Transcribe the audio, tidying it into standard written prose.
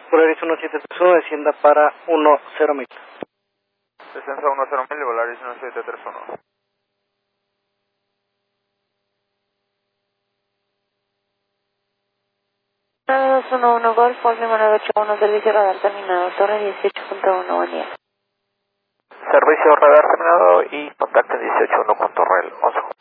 Volaris 1731, descienda para 10.000. Descenso a 10.000, Volaris 1731. Nave 211 Golf, Fox 981, servicio radar terminado, torre 18.1, buen día. Servicio radar terminado y contacto 18.1 con Torrel 11.